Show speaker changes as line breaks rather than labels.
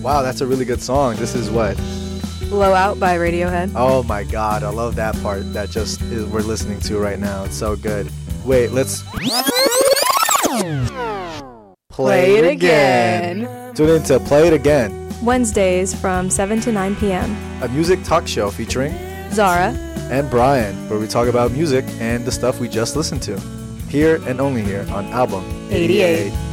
Wow, that's a really good song. This is what?
Blowout by Radiohead.
Oh my god, I love that part that just is we're listening to right now. It's so good. Wait, let's play it again. Tune in to Play It Again.
Wednesdays from 7 to 9 p.m.
A music talk show featuring
Zara
and Brian, where we talk about music and the stuff we just listened to. Here and only here on Album 88.